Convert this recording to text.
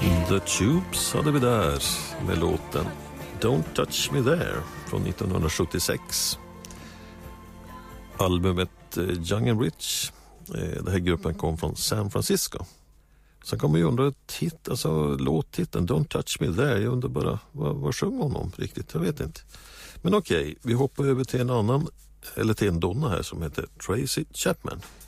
The Tubes hade vi där med låten Don't Touch Me There från 1976. Albumet Young and Rich, den här gruppen kom från San Francisco. Sen kommer jag undra låttiteln Don't Touch Me There. Jag undrar bara, vad sjöng hon om riktigt? Jag vet inte. Men okej, vi hoppar över till en annan, eller till en donna här som heter Tracy Chapman.